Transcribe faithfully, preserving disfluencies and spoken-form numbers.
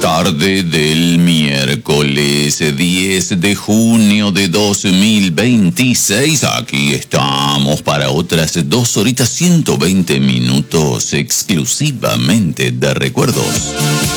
Tarde del miércoles diez de junio de dos mil veintiséis. Aquí estamos para otras dos horitas ciento veinte minutos exclusivamente de recuerdos.